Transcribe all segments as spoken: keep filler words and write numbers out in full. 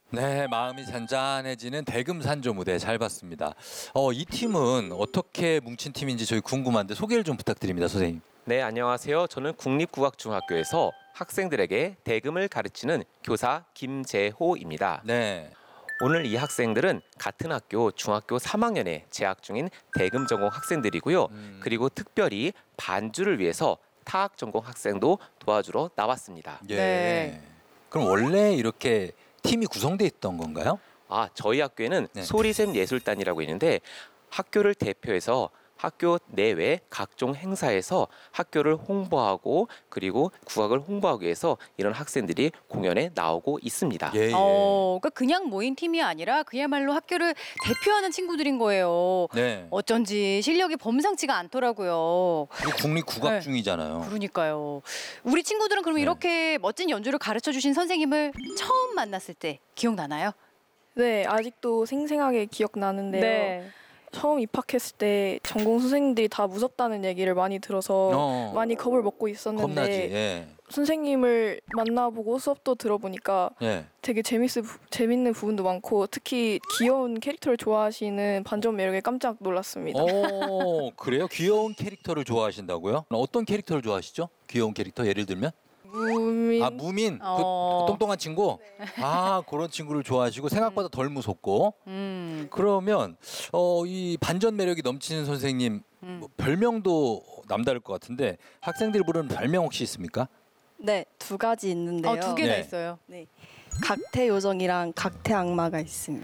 네, 마음이 잔잔해지는 대금산조 무대 잘 봤습니다. 어, 이 팀은 어떻게 뭉친 팀인지 저희 궁금한데 소개를 좀 부탁드립니다, 선생님. 네, 안녕하세요. 저는 국립국악중학교에서 학생들에게 대금을 가르치는 교사 김재호입니다. 네. 오늘 이 학생들은 같은 학교 중학교 삼 학년에 재학 중인 대금 전공 학생들이고요. 음. 그리고 특별히 반주를 위해서 타악 전공 학생도 도와주러 나왔습니다. 예. 네. 그럼 원래 이렇게 팀이 구성돼 있던 건가요? 아, 저희 학교에는 네. 소리샘 예술단이라고 있는데 학교를 대표해서 학교 내외 각종 행사에서 학교를 홍보하고 그리고 국악을 홍보하기 위해서 이런 학생들이 공연에 나오고 있습니다. 예, 예. 어, 그러니까 그냥 모인 팀이 아니라 그야말로 학교를 대표하는 친구들인 거예요. 네. 어쩐지 실력이 범상치가 않더라고요. 그리고 국립국악중이잖아요. 그러니까요. 우리 친구들은 그럼 네. 이렇게 멋진 연주를 가르쳐 주신 선생님을 처음 만났을 때 기억나나요? 네, 아직도 생생하게 기억나는데요. 처음 입학했을 때 전공 선생님들이 다 무섭다는 얘기를 많이 들어서 어. 많이 겁을 먹고 있었는데 겁나지. 예. 선생님을 만나보고 수업도 들어보니까 예. 되게 재밌을, 부- 재밌는 부분도 많고 특히 귀여운 캐릭터를 좋아하시는 반전 매력에 깜짝 놀랐습니다. 어, 그래요? 귀여운 캐릭터를 좋아하신다고요? 어떤 캐릭터를 좋아하시죠? 귀여운 캐릭터 예를 들면? 무민 아, 무민. 어. 그 똥똥한 친구? 아, 그런 친구를 좋아하시고 생각보다 덜 무섭고. 음. 그러면 어, 이 반전 매력이 넘치는 선생님 음. 뭐 별명도 남다를 것 같은데 학생들이 부르는 별명 혹시 있습니까? 네, 두 가지 있는데요. 어, 두 개나 네. 있어요. 네. 각태 요정이랑 각태 악마가 있습니다.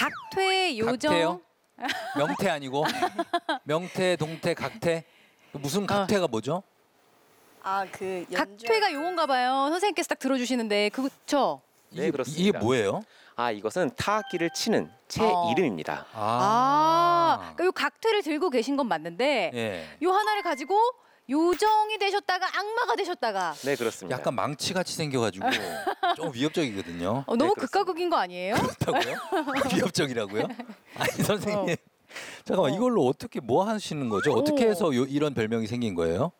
각퇴 요정. 각태요? 명태 아니고 명태, 동태, 각태? 무슨 각태가 뭐죠? 아, 그 연주 각퇴가 용어인가 봐요. 선생님께서 딱 들어주시는데 그렇죠? 네, 이게, 그렇습니다. 이게 뭐예요? 아, 이것은 타악기를 치는 제 어. 이름입니다. 아, 그러니까 요 각퇴를 들고 계신 건 맞는데 예. 요 하나를 가지고 요정이 되셨다가 악마가 되셨다가 네, 그렇습니다. 약간 망치같이 생겨가지고 좀 위협적이거든요. 어, 너무 네, 극과 극인 거 아니에요? 그렇다고요? 위협적이라고요? 아니 선생님 잠깐만 어. 이걸로 어떻게 뭐 하시는 거죠? 어떻게 오. 해서 요, 이런 별명이 생긴 거예요?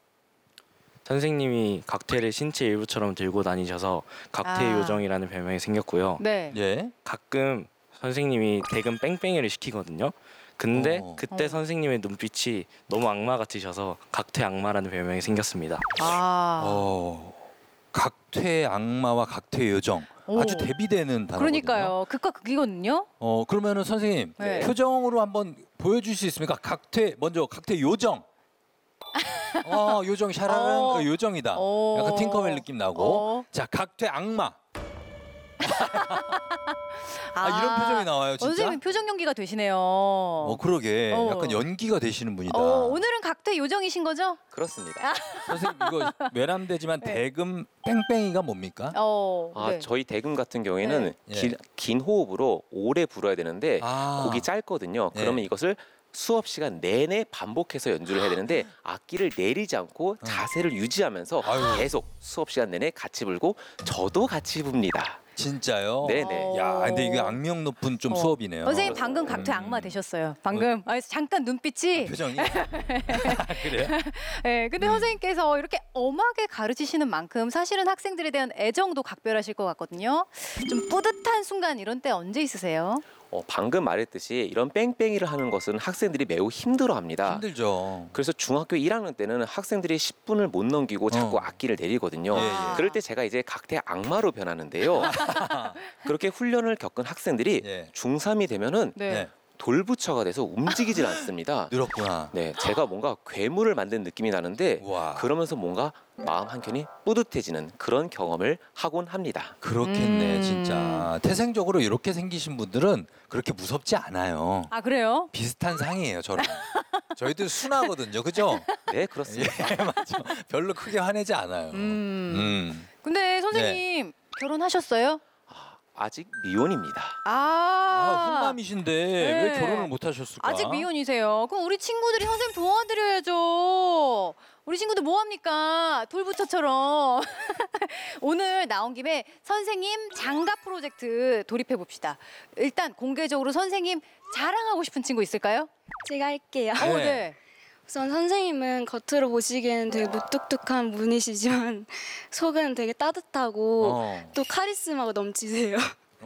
선생님이 각태를 신체 일부처럼 들고 다니셔서 각태 아. 요정이라는 별명이 생겼고요. 네. 예. 가끔 선생님이 대금 뺑뺑이를 시키거든요. 근데 어. 그때 어. 선생님의 눈빛이 너무 악마 같으셔서 각태 악마라는 별명이 생겼습니다. 아. 어. 각퇴 악마와 각퇴 요정 오. 아주 대비되는 단어거든요. 그러니까요. 극과 극이거든요. 어 그러면은 선생님 네. 표정으로 한번 보여줄 수 있습니까? 각퇴 먼저 각퇴 요정. 어 요정 샤라랑 어. 어, 요정이다. 어. 약간 팅커벨 느낌 나고. 어. 자 각퇴 악마. 아, 이런 표정이 나와요 진짜. 선생님 표정 연기가 되시네요. 어 그러게 어. 약간 연기가 되시는 분이다. 어, 오늘은 각퇴 요정이신 거죠? 그렇습니다. 선생님 이거 외람되지만 네. 대금 뺑뺑이가 뭡니까? 어. 아, 네. 저희 대금 같은 경우에는 네. 긴, 긴 호흡으로 오래 불어야 되는데 아. 곡이 짧거든요. 네. 그러면 이것을 수업 시간 내내 반복해서 연주를 해야 되는데 악기를 내리지 않고 자세를 유지하면서 어. 아유. 계속 수업 시간 내내 같이 불고 저도 같이 붑니다. 진짜요? 네네. 야 근데 이게 악명 높은 좀 어. 수업이네요. 선생님 방금 각퇴 음. 악마 되셨어요. 방금 아, 잠깐 눈빛이. 표정이 그래요? 네, 근데 음. 선생님께서 이렇게 엄하게 가르치시는 만큼 사실은 학생들에 대한 애정도 각별하실 것 같거든요. 좀 뿌듯한 순간 이런 때 언제 있으세요? 어, 방금 말했듯이 이런 뺑뺑이를 하는 것은 학생들이 매우 힘들어합니다. 힘들죠. 그래서 중학교 일 학년 때는 학생들이 십 분을 못 넘기고 자꾸 어. 악기를 내리거든요. 예, 예. 그럴 때 제가 이제 각태 악마로 변하는데요. 그렇게 훈련을 겪은 학생들이 예. 중삼이 되면은 네. 네. 돌부처가 돼서 움직이질 않습니다. 늘었구나. 네, 제가 뭔가 괴물을 만든 느낌이 나는데 와. 그러면서 뭔가 마음 한켠이 뿌듯해지는 그런 경험을 하곤 합니다. 그렇겠네 음. 진짜. 태생적으로 이렇게 생기신 분들은 그렇게 무섭지 않아요. 아 그래요? 비슷한 상이에요 저랑. 저희들 순하거든요, 그죠? 네, 그렇습니다. 예, 맞죠. 별로 크게 화내지 않아요. 음. 음. 근데 선생님 결혼하셨어요? 아직 미혼입니다. 아, 아, 훈남이신데 왜 네. 결혼을 못 하셨을까? 아직 미혼이세요. 그럼 우리 친구들이 선생님 도와드려야죠. 우리 친구들 뭐 합니까? 돌부처처럼. 오늘 나온 김에 선생님 장가 프로젝트 돌입해 봅시다. 일단 공개적으로 선생님 자랑하고 싶은 친구 있을까요? 제가 할게요. 네. 어, 네. 우선 선생님은 겉으로 보시기에는 되게 무뚝뚝한 분이시지만 속은 되게 따뜻하고 어. 또 카리스마가 넘치세요.